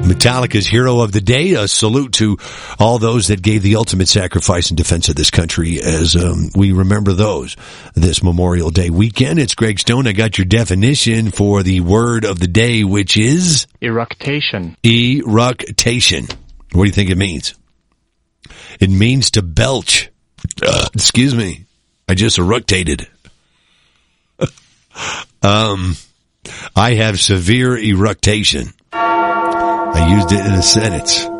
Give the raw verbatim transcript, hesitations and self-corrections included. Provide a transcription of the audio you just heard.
Metallica's Hero of the Day. A salute to all those that gave the ultimate sacrifice in defense of this country as um, we remember those this Memorial Day weekend. It's Greg Stone. I got your definition for the word of the day, which is? Eructation. Eructation. What do you think it means? It means to belch. Uh, excuse me. I just eructated. um, I have severe eructation. I used it in a sentence.